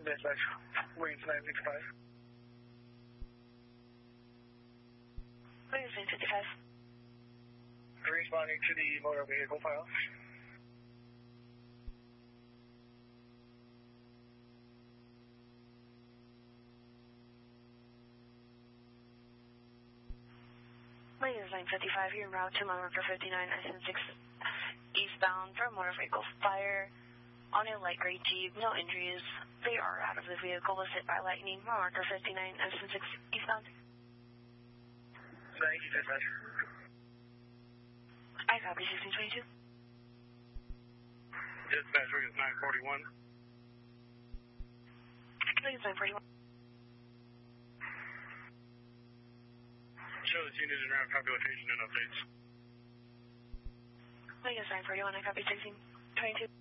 Dispatch, Wings 965. Wings 955. Responding to the motor vehicle file. Wings 955, you're en route to mile marker 59, SN6 eastbound for a motor vehicle fire on a light gray Jeep, no injuries. They are out of the vehicle, was hit by lightning, mile marker 59, SN6 eastbound. Thank you, Dispatch. I copy 1622. Dispatch, Wings 941. Wings 941. Show this unit in route, copy location and updates. Wings 941, I copy 1622.